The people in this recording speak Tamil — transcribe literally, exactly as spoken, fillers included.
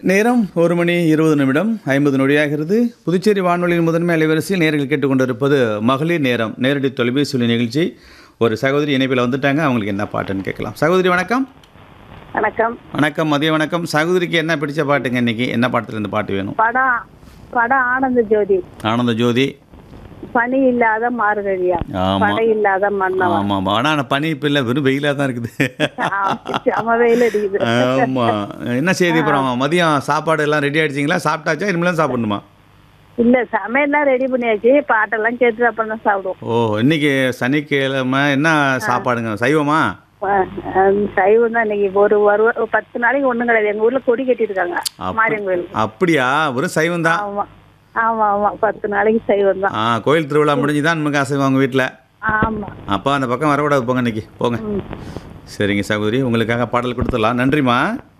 நேரம் ஒரு மணி இருபது நிமிடம் ஐம்பது நொடியாகிறது. புதுச்சேரி வானொலியின் முதன்மை அலைவரிசையில் நேர்கள் கேட்டுக்கொண்டிருப்பது மகளிர் நேரம் நேரடி தொலைபேசி ஒலி நிகழ்ச்சி. ஒரு சகோதரி இணைப்பில் வந்துட்டாங்க. அவங்களுக்கு என்ன பாட்டுன்னு கேட்கலாம். சகோதரி வணக்கம். வணக்கம். வணக்கம், மதிய வணக்கம். சகோதரிக்கு என்ன பிடிச்ச பாட்டுங்க இன்னைக்கு? என்ன பாட்டுல இருந்து பாட்டு வேணும்? படம் படம் ஆனந்த ஜோதி. ஆனந்த ஜோதி. பனி இல்லாத மார்கழியா, ஆமா படை இல்லாத மன்னவா. ஆமா ஆமா. ஆனா பனி இப்ப இல்ல, வெறும் வெயிலா தான் இருக்குது. செம வெயில் அடிக்குது. ஆமா. என்ன செய்தி? அப்புறம் மதியம் சாப்பாடு எல்லாம் ரெடி ஆயிடுச்சிங்களா? சாப்பிட்டாச்சா? இனிமேல் சாப்பிடணுமா? இல்ல, சமையல்லாம் ரெடி பண்ணியாச்சு. பாட்டெல்லாம் கேட்டு அப்புறம் தான் சாப்பிடுவோம். ஓ, இன்னைக்கு சனிக்கிழமை என்ன சாப்பாடுங்க? சைவமா? சைவம் தான் இன்னைக்கு. ஒரு ஒரு ஒரு பத்து நாளைக்கு ஒண்ணும் கிடையாது. எங்க ஊர்ல கொடி கட்டிருக்காங்க மாரியம்மன் கோயிலுக்கு. அப்படியா? ஒரு சைவம் தான். ஆமா ஆமா ஆமா, பத்து நாளைக்கு சைவம் தான். ஆ, கோயில் திருவிழா முடிஞ்சுதான் நமக்கு அசைவம் உங்க வீட்டில்? ஆமா. அப்போ அந்த பக்கம் வரக்கூடாது, போங்க இன்னைக்கு போங்க. சரிங்க சகோதரி, உங்களுக்காக பாடல் கொடுத்துடலாம். நன்றிம்மா.